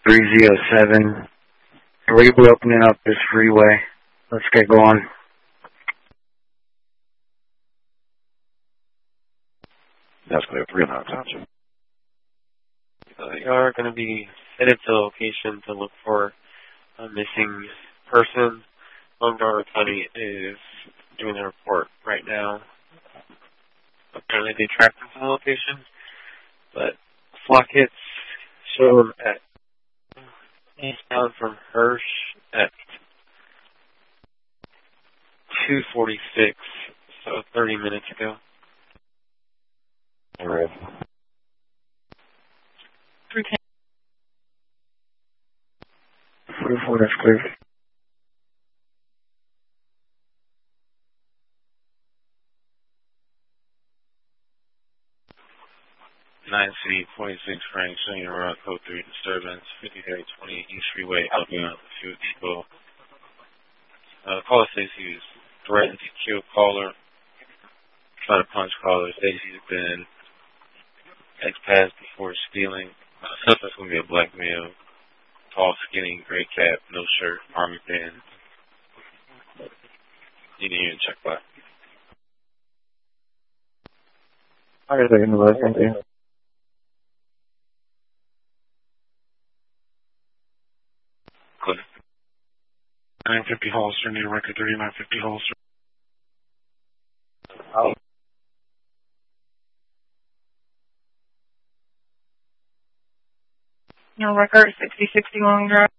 307. We'll be opening up this freeway. Let's get going. That's clear. 309 Township. You are going to be headed to the location to look for a missing person. Montgomery County is doing a report right now. Apparently they tracked them to the location, but flock hits show them at eastbound from Hirsch at 2:46, so 30 minutes ago. All right. 310. 44, that's clear. 9C46 Frank Senior Rock Code 3 disturbance 5320 East Freeway outbound Fuel Depot. Caller says he was threatened to kill caller, trying to punch caller. Says he's been ex-passed before stealing. Suspect's going to be a black male, tall, skinny, gray cap, no shirt, army pants. You didn't even check by. I was taking the list, thank you. Good. 950 holster near record 3950 holster. Oh. No record, 6060 Long Drive.